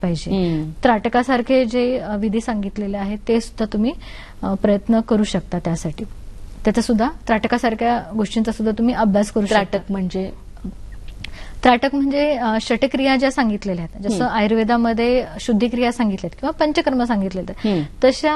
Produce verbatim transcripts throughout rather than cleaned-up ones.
पाहिजे. त्राटकासारखे जे विधी सांगितलेले आहेत ते सुद्धा तुम्ही प्रयत्न करू शकता. त्यासाठी त्याचा सुद्धा त्राटकासारख्या गोष्टींचा सुद्धा तुम्ही अभ्यास करू शकता. त्राटक म्हणजे त्राटक म्हणजे षटक्रिया ज्या सांगितलेल्या आहेत, जसं आयुर्वेदामध्ये शुद्धिक्रिया सांगितल्यात किंवा पंचकर्म सांगितलेत, तशा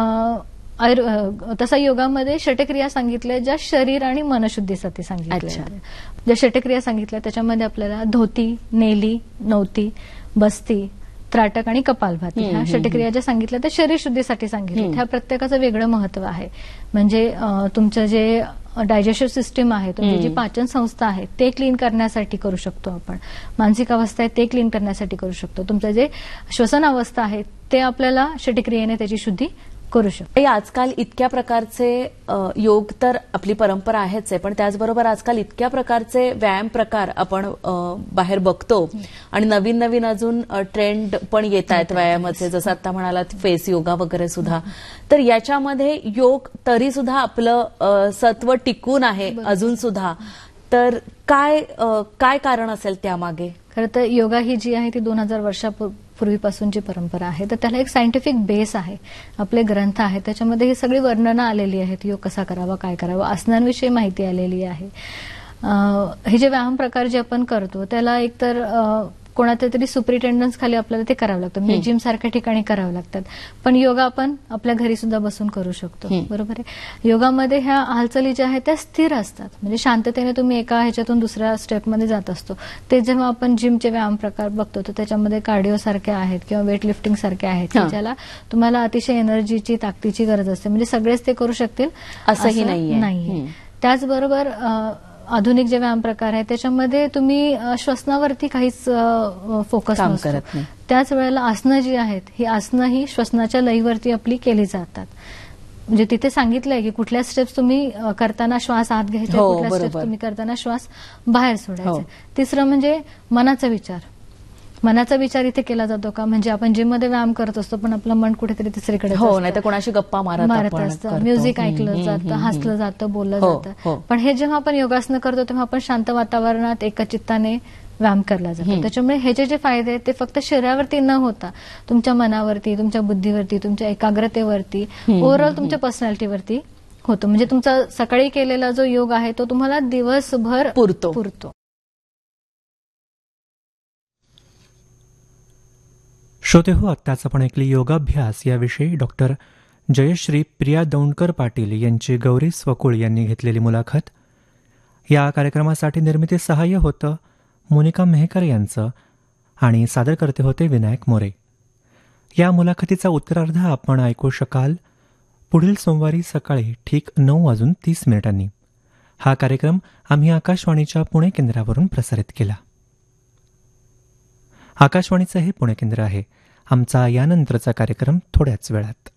तसा योगामध्ये षटक्रिया सांगितल्या ज्या शरीर आणि मनशुद्धीसाठी सांगितल्या. ज्या षटक्रिया सांगितल्या त्याच्यामध्ये आपल्याला धोती, नेली, नवती, बस्ती, त्राटक आणि कपालभाती ह्या षटक्रिया ज्या सांगितल्या त्या शरीर शुद्धीसाठी सांगितल्या. ह्या प्रत्येकाचं वेगळं महत्व आहे. म्हणजे तुमचं जे डायजेस्टिव्ह सिस्टीम आहे, तुमची जी पाचन संस्था आहे ते क्लीन करण्यासाठी करू शकतो आपण. मानसिक अवस्था आहे ते क्लीन करण्यासाठी करू शकतो. तुमचं जे श्वसन अवस्था आहे ते आपल्याला षटक्रियेने त्याची शुद्धी करू शकतो. आजकाल इतक्या प्रकारचे योग तर आपली परंपरा आहेच आहे, पण त्याचबरोबर आजकाल इतक्या प्रकारचे व्यायाम प्रकार आपण बाहेर बघतो आणि नवीन नवीन अजून ट्रेंड पण येत आहेत व्यायामाचे, जसं आता म्हणालात फेस योगा वगैरे सुद्धा. तर याच्यामध्ये योग तरी सुद्धा आपलं सत्व टिकून आहे अजून सुद्धा. तर काय काय कारण असेल त्यामागे? खरं तर योगा ही जी आहे ती दोन हजार वर्षापूर्वीपासूनची परंपरा आहे. तर त्याला एक सायंटिफिक बेस आहे, आपले ग्रंथ आहेत, त्याच्यामध्ये ही सगळी वर्णनं आलेली आहेत. योग कसा करावा, काय करावं, आसनांविषयी माहिती आलेली आहे. हे जे व्यायाम प्रकार जे आपण करतो त्याला एकतर कोणाच्या तरी सुपरिटेंडन्स खाली आपल्याला ते करावं लागतं, म्हणजे जिम सारख्या ठिकाणी करावं लागतात. पण योगा आपण आपल्या घरी सुद्धा बसून करू शकतो. बरोबर आहे. योगामध्ये ह्या हालचाली ज्या आहेत त्या स्थिर असतात, म्हणजे शांततेने तुम्ही एका ह्याच्यातून दुसऱ्या स्टेपमध्ये जात असतो. ते जेव्हा आपण जिमचे व्यायाम प्रकार बघतो तर त्याच्यामध्ये कार्डिओ सारखे आहेत किंवा वेट लिफ्टिंग सारखे आहेत, ज्याला तुम्हाला अतिशय एनर्जीची, ताकदीची गरज असते. म्हणजे सगळेच ते करू शकतील असंही नाहीये. त्याचबरोबर आधुनिक जे व्यायाम प्रकार आहेत त्याच्यामध्ये तुम्ही श्वसनावरती काहीच फोकस करत नाही. त्याच वेळेला आसनं जी आहेत ही आसनं ही श्वसनाच्या लयीवरती आपली केली जातात. म्हणजे तिथे सांगितलंय की कुठल्या स्टेप्स तुम्ही करताना श्वास आत घ्यायचा, कुठल्या स्टेप्स तुम्ही करताना श्वास बाहेर सोडायचा. तिसरं म्हणजे मनाचा विचार. मनाचा विचार इथे केला जातो का? म्हणजे आपण जिम मध्ये व्यायाम करत असतो पण आपलं मन कुठेतरी तिसरीकडे नाही, कोणाशी गप्पा मारत असतं, म्युझिक ऐकलं जातं, हसलं जातं, बोललं जातं. पण हे जेव्हा आपण योगासनं करतो तेव्हा आपण शांत वातावरणात एका चित्ताने व्यायाम केला जातो. त्याच्यामुळे हे जे जे फायदे आहेत ते फक्त शरीरावरती न होता तुमच्या मनावरती, तुमच्या बुद्धीवरती, तुमच्या एकाग्रतेवरती, ओव्हरऑल तुमच्या पर्सनॅलिटीवरती होतो. म्हणजे तुमचा सकाळी केलेला जो योग आहे तो तुम्हाला दिवसभर पुरतो पुरतो श्रोते हो, आत्ताच आपण ऐकली योगाभ्यास याविषयी डॉक्टर जयश्री प्रिया दौंडकर पाटील यांची गौरी स्वकुळ यांनी घेतलेली मुलाखत. या कार्यक्रमासाठी निर्मिती सहाय्य होतं मोनिका मेहकर यांचं आणि सादर करते होते विनायक मोरे. या मुलाखतीचा उत्तरार्ध आपण ऐकू शकाल पुढील सोमवारी सकाळी ठीक नऊ वाजून तीस मिनिटांनी. हा कार्यक्रम आम्ही आकाशवाणीच्या पुणे केंद्रावरून प्रसारित केला. आकाशवाणीचं हे पुणे केंद्र आहे. आमचा यानंतरचा कार्यक्रम थोड्याच वेळात.